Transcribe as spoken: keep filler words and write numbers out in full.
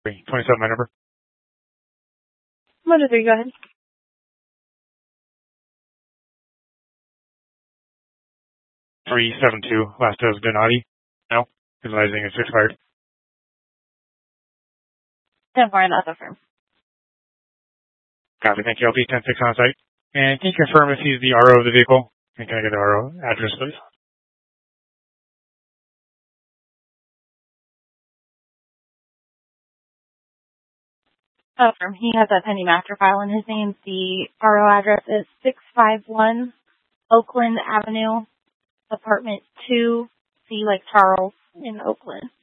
twenty-seven, my number. one two three, go ahead. three seven two, last of Donati. No, advising it's expired. ten four, that's affirmed. Copy, thank you. I'll be ten six on site. And can you confirm if he's the R O of the vehicle? And can I get the R O address, please? Affirm. He has a pending master file in his name. The R O address is six five one Oakland Avenue, apartment two, C like Charles in Oakland.